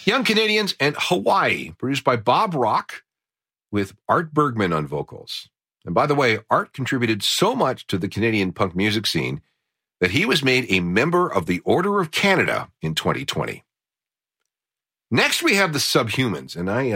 Young Canadians and Hawaii, produced by Bob Rock with Art Bergman on vocals. And by the way, Art contributed so much to the Canadian punk music scene that he was made a member of the Order of Canada in 2020. Next, we have the Subhumans, and I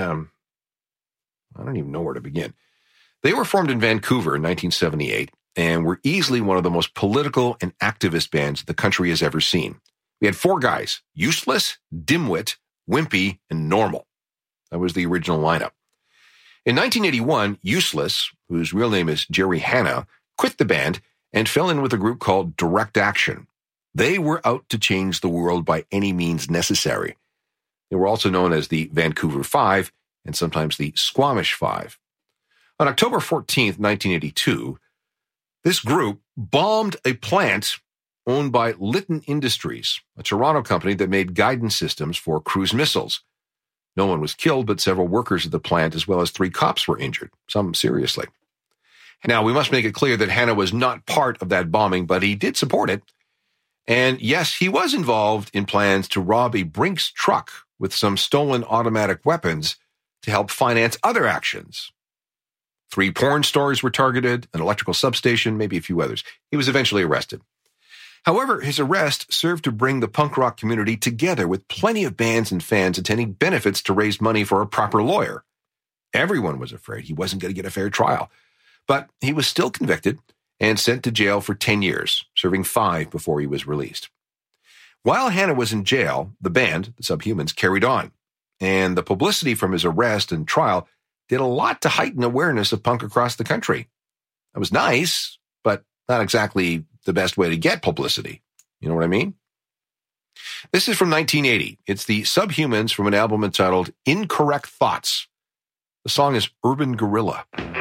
don't even know where to begin. They were formed in Vancouver in 1978 and were easily one of the most political and activist bands the country has ever seen. We had 4 guys: Useless, Dimwit, Wimpy, and Normal. That was the original lineup. In 1981, Useless, whose real name is Jerry Hanna, quit the band and fell in with a group called Direct Action. They were out to change the world by any means necessary. They were also known as the Vancouver Five and sometimes the Squamish Five. On October 14th, 1982, this group bombed a plant owned by Litton Industries, a Toronto company that made guidance systems for cruise missiles. No one was killed, but several workers at the plant, as well as 3 cops, were injured, some seriously. Now, we must make it clear that Hanna was not part of that bombing, but he did support it. And yes, he was involved in plans to rob a Brinks truck with some stolen automatic weapons to help finance other actions. 3 porn stores were targeted, an electrical substation, maybe a few others. He was eventually arrested. However, his arrest served to bring the punk rock community together, with plenty of bands and fans attending benefits to raise money for a proper lawyer. Everyone was afraid he wasn't going to get a fair trial, but he was still convicted and sent to jail for 10 years, serving 5 before he was released. While Hanna was in jail, the band, the Subhumans, carried on, and the publicity from his arrest and trial did a lot to heighten awareness of punk across the country. It was nice, but not exactly the best way to get publicity. You know what I mean? This is from 1980. It's the Subhumans from an album entitled Incorrect Thoughts. The song is Urban Guerrilla.